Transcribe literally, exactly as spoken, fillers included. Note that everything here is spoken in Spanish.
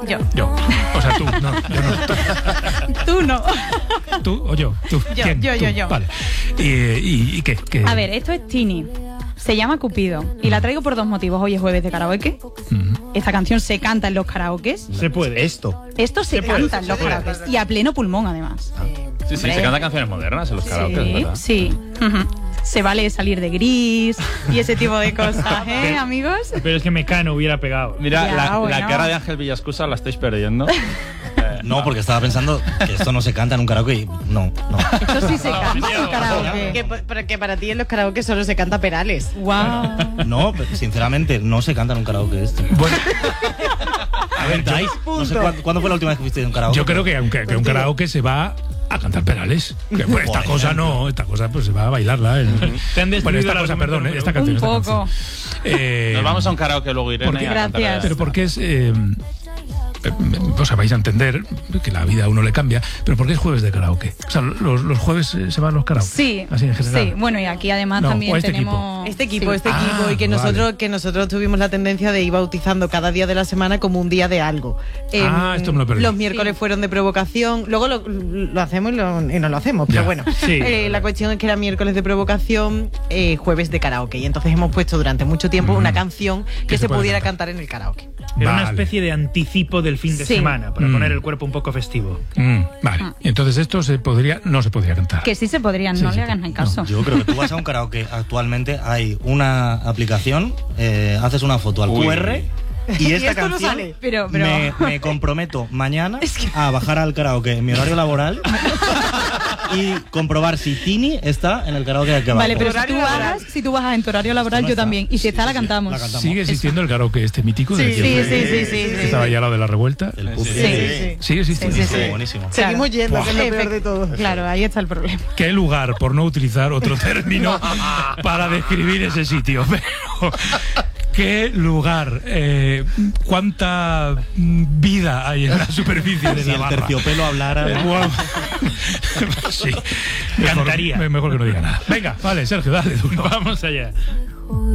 Yo. Yo. O sea, tú, no, yo no. Tú, tú no. ¿Tú o yo? ¿Tú? Yo, ¿Quién? yo, ¿Tú? yo, yo. Vale. ¿Y, y, y qué, qué? A ver, esto es Tini. Se llama Cupido. Y la traigo por dos motivos. Hoy es jueves de karaoke. Mm. Esta canción se canta en los karaokes. Se puede. Esto. Esto se, Se puede, canta en se los puede. karaokes. Y a pleno pulmón, además. Sí, sí, se cantan canciones modernas en los karaoke, Sí, ¿verdad? sí. Ujú. Se vale salir de gris y ese tipo de cosas, ¿eh, amigos? Pero es que Mecano hubiera pegado. Mira, Ya, la, bueno. la cara de Ángel Villascusa la estáis perdiendo. No, porque estaba pensando que esto no se canta en un karaoke y no, no. Esto sí se canta en un karaoke. Que, pero que para ti en los karaoke solo se canta Perales. Wow. No, pero sinceramente, no se canta en un karaoke esto. Bueno, A ver, Thais, no sé cuándo, ¿cuándo fue la última vez que fuiste en un karaoke? yo creo que aunque que un karaoke se va a cantar Perales. Que, pues, esta Por cosa ejemplo. no, esta cosa pues se va a bailarla. El, Te han destruido bueno, esta el cosa, argumento perdón, número esta uno. canción. Un esta poco. canción. Eh, Nos vamos a un karaoke luego, Irene. porque- y a cantar Gracias. Pero porque es... Eh, eh, o sea, vais a entender que la vida a uno le cambia, pero ¿por qué es jueves de karaoke? O sea, los, los jueves eh, se van los karaoke. Sí, Así en general. sí. Bueno, y aquí además No, también o este tenemos... Este equipo, sí. este Ah, equipo, y que vale. nosotros, que nosotros tuvimos la tendencia de ir bautizando cada día de la semana como un día de algo. Ah, Em, esto me lo perdí. Los miércoles Sí. fueron de provocación, luego lo, lo hacemos y, lo- y no lo hacemos, pero Ya. bueno. Sí. Eh, la cuestión es que era miércoles de provocación, eh, jueves de karaoke, y entonces hemos puesto durante mucho tiempo Mm. una canción que, Que se se pueda pudiera cantar. cantar en el karaoke. Era una Vale. especie de anticipo del fin de Sí. semana, para Mm. poner el cuerpo un poco festivo. Mm, vale. Ah. Y entonces esto se podría, no se podría cantar. Que sí se podrían, Sí, no sí, le hagan no. caso. Yo creo que tú vas a un karaoke actualmente, hay una aplicación, eh, haces una foto al Uy. Q R y esta esto no canción sale. Pero- pero- Me, me comprometo mañana a bajar al karaoke en mi horario laboral y comprobar si Tini está en el karaoke de aquí abajo. Vale, pero si Horario tú, laboral. bajas, si tú bajas en tu horario laboral, no yo está. también. Y si Sí, está, sí, la sí, cantamos. la cantamos. ¿Sigue existiendo el karaoke este mítico? del Sí, que- sí, sí, sí, sí, que sí. estaba allá al lado de la revuelta. El pub. Sí. ¿Sigue existiendo? Sí, sí, sí. Buenísimo. Claro. Seguimos yendo, que es lo Buah. peor de todo. Claro, ahí está el problema. ¿Qué lugar, por no utilizar otro término, para describir ese sitio? Pero, ¿qué lugar? Eh, ¿Cuánta mm, vida hay en la superficie de Si la el barra? terciopelo hablara. Eh, guau. Sí. Mejor, Cantaría. mejor que no diga nada. Venga, vale, Sergio, dale duro. Vamos allá.